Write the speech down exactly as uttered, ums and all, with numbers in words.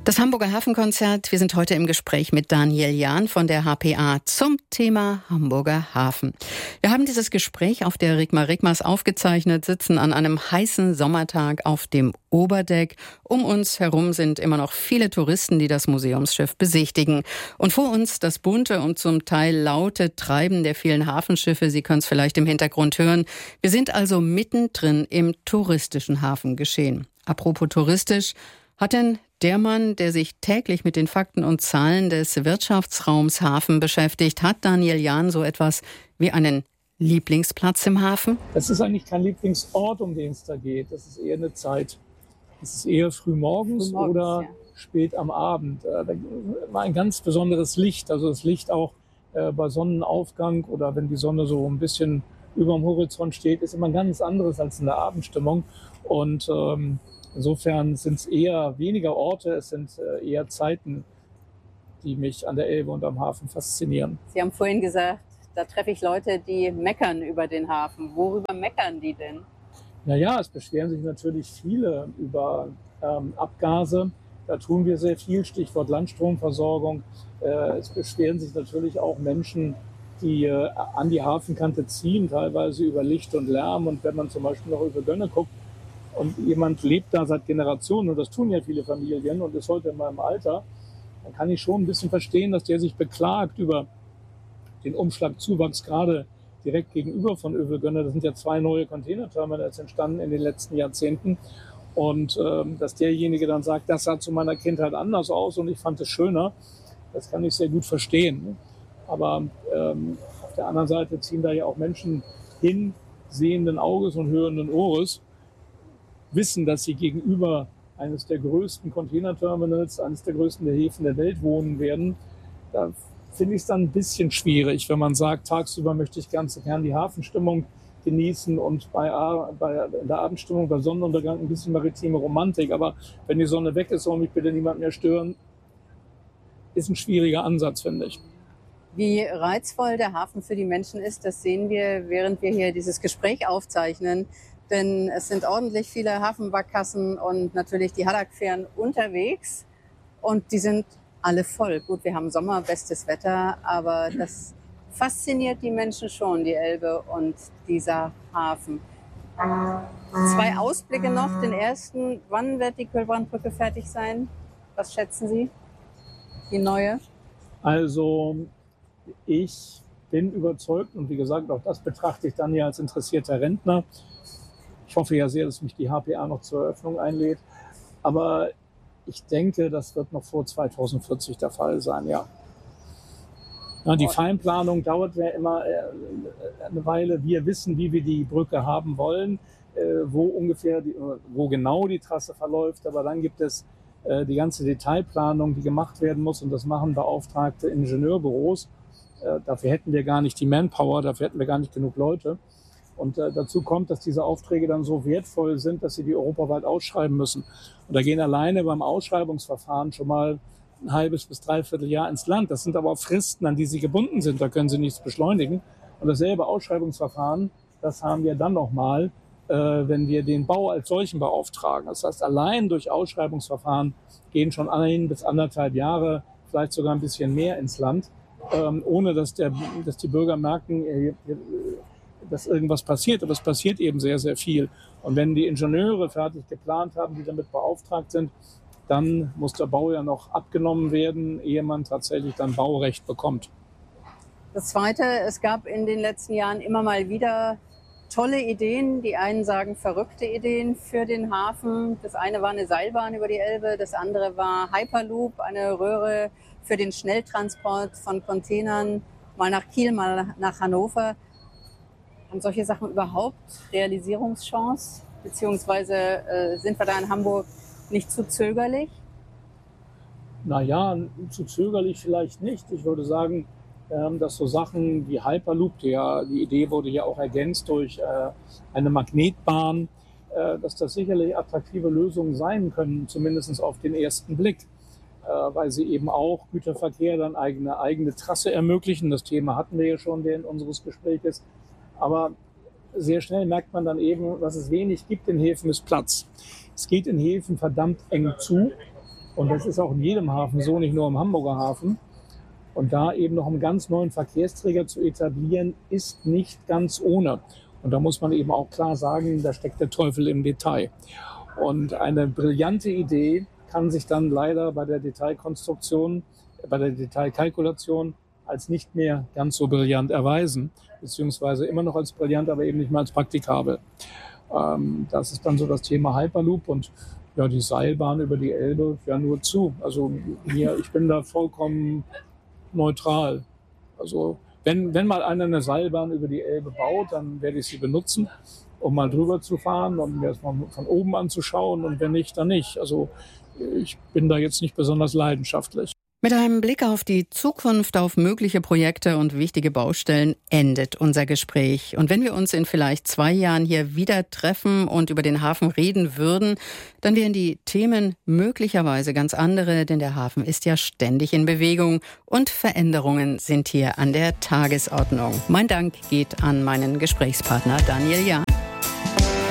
Das Hamburger Hafenkonzert. Wir sind heute im Gespräch mit Daniel Jahn von der H P A zum Thema Hamburger Hafen. Wir haben dieses Gespräch auf der Rigma Rigmas aufgezeichnet, sitzen an einem heißen Sommertag auf dem Oberdeck. Um uns herum sind immer noch viele Touristen, die das Museumsschiff besichtigen. Und vor uns das bunte und zum Teil laute Treiben der vielen Hafenschiffe. Sie können es vielleicht im Hintergrund hören. Wir sind also mittendrin im touristischen Hafengeschehen. Apropos touristisch, hat denn der Mann, der sich täglich mit den Fakten und Zahlen des Wirtschaftsraums Hafen beschäftigt, hat Daniel Jahn so etwas wie einen Lieblingsplatz im Hafen? Das ist eigentlich kein Lieblingsort, um den es da geht. Das ist eher eine Zeit. Das ist eher frühmorgens, frühmorgens oder ja. spät am Abend. Da war ein ganz besonderes Licht. Also das Licht auch bei Sonnenaufgang oder wenn die Sonne so ein bisschen über dem Horizont steht, ist immer ganz anderes als in der Abendstimmung. Und ähm, insofern sind es eher weniger Orte, es sind eher Zeiten, die mich an der Elbe und am Hafen faszinieren. Sie haben vorhin gesagt, da treffe ich Leute, die meckern über den Hafen. Worüber meckern die denn? Naja, es beschweren sich natürlich viele über ähm, Abgase. Da tun wir sehr viel, Stichwort Landstromversorgung. Äh, es beschweren sich natürlich auch Menschen, die äh, an die Hafenkante ziehen, teilweise über Licht und Lärm. Und wenn man zum Beispiel noch über Gönne guckt, und jemand lebt da seit Generationen, und das tun ja viele Familien und ist heute in meinem Alter, dann kann ich schon ein bisschen verstehen, dass der sich beklagt über den Umschlagzuwachs, gerade direkt gegenüber von Övelgönne. Das sind ja zwei neue Containerterminals entstanden in den letzten Jahrzehnten. Und ähm, dass derjenige dann sagt, das sah zu meiner Kindheit anders aus und ich fand es schöner, das kann ich sehr gut verstehen. Aber ähm, auf der anderen Seite ziehen da ja auch Menschen hin, sehenden Auges und hörenden Ohres, wissen, dass sie gegenüber eines der größten Containerterminals, eines der größten Häfen der Welt wohnen werden. Da finde ich es dann ein bisschen schwierig, wenn man sagt, tagsüber möchte ich ganz gern die Hafenstimmung genießen und bei, bei in der Abendstimmung, bei Sonnenuntergang ein bisschen maritime Romantik. Aber wenn die Sonne weg ist, soll mich bitte niemand mehr stören, ist ein schwieriger Ansatz, finde ich. Wie reizvoll der Hafen für die Menschen ist, das sehen wir, während wir hier dieses Gespräch aufzeichnen. Denn es sind ordentlich viele Hafenbarkassen und natürlich die Haddock-Fähren unterwegs. Und die sind alle voll. Gut, wir haben Sommer, bestes Wetter, aber das fasziniert die Menschen schon, die Elbe und dieser Hafen. Zwei Ausblicke noch. Den ersten, wann wird die Kühlbrandbrücke fertig sein? Was schätzen Sie? Die neue? Also ich bin überzeugt und wie gesagt, auch das betrachte ich dann ja als interessierter Rentner. Ich hoffe ja sehr, dass mich die H P A noch zur Eröffnung einlädt. Aber ich denke, das wird noch vor zweitausendvierzig der Fall sein, ja. Ja, die Feinplanung dauert ja immer eine Weile. Wir wissen, wie wir die Brücke haben wollen, wo ungefähr, die, wo genau die Trasse verläuft. Aber dann gibt es die ganze Detailplanung, die gemacht werden muss. Und das machen beauftragte Ingenieurbüros. Dafür hätten wir gar nicht die Manpower, dafür hätten wir gar nicht genug Leute. Und äh, dazu kommt, dass diese Aufträge dann so wertvoll sind, dass sie die europaweit ausschreiben müssen. Und da gehen alleine beim Ausschreibungsverfahren schon mal ein halbes bis dreiviertel Jahr ins Land. Das sind aber auch Fristen, an die sie gebunden sind. Da können sie nichts beschleunigen. Und dasselbe Ausschreibungsverfahren, das haben wir dann nochmal, äh, wenn wir den Bau als solchen beauftragen. Das heißt, allein durch Ausschreibungsverfahren gehen schon ein bis anderthalb Jahre, vielleicht sogar ein bisschen mehr ins Land, ähm, ohne dass, der, dass die Bürger merken, äh, dass irgendwas passiert, aber es passiert eben sehr, sehr viel. Und wenn die Ingenieure fertig geplant haben, die damit beauftragt sind, dann muss der Bau ja noch abgenommen werden, ehe man tatsächlich dann Baurecht bekommt. Das Zweite, es gab in den letzten Jahren immer mal wieder tolle Ideen. Die einen sagen verrückte Ideen für den Hafen. Das eine war eine Seilbahn über die Elbe, das andere war Hyperloop, eine Röhre für den Schnelltransport von Containern, mal nach Kiel, mal nach Hannover. Haben solche Sachen überhaupt Realisierungschance? Beziehungsweise äh, sind wir da in Hamburg nicht zu zögerlich? Naja, zu zögerlich vielleicht nicht. Ich würde sagen, ähm, dass so Sachen wie Hyperloop, die, ja, die Idee wurde ja auch ergänzt durch äh, eine Magnetbahn, äh, dass das sicherlich attraktive Lösungen sein können, zumindest auf den ersten Blick. Äh, weil sie eben auch Güterverkehr dann eigene, eigene Trasse ermöglichen. Das Thema hatten wir ja schon während unseres Gesprächs. Aber sehr schnell merkt man dann eben, dass es wenig gibt in Häfen, ist Platz. Es geht in Häfen verdammt eng zu. Und das ist auch in jedem Hafen so, nicht nur im Hamburger Hafen. Und da eben noch einen ganz neuen Verkehrsträger zu etablieren, ist nicht ganz ohne. Und da muss man eben auch klar sagen, da steckt der Teufel im Detail. Und eine brillante Idee kann sich dann leider bei der Detailkonstruktion, bei der Detailkalkulation als nicht mehr ganz so brillant erweisen, beziehungsweise immer noch als brillant, aber eben nicht mehr als praktikabel. Ähm, das ist dann so das Thema Hyperloop und ja, die Seilbahn über die Elbe, ja nur zu. Also mir, ich bin da vollkommen neutral. Also wenn, wenn mal einer eine Seilbahn über die Elbe baut, dann werde ich sie benutzen, um mal drüber zu fahren, um mir das mal von oben anzuschauen und wenn nicht, dann nicht. Also ich bin da jetzt nicht besonders leidenschaftlich. Mit einem Blick auf die Zukunft, auf mögliche Projekte und wichtige Baustellen endet unser Gespräch. Und wenn wir uns in vielleicht zwei Jahren hier wieder treffen und über den Hafen reden würden, dann wären die Themen möglicherweise ganz andere, denn der Hafen ist ja ständig in Bewegung und Veränderungen sind hier an der Tagesordnung. Mein Dank geht an meinen Gesprächspartner Daniel Jahn.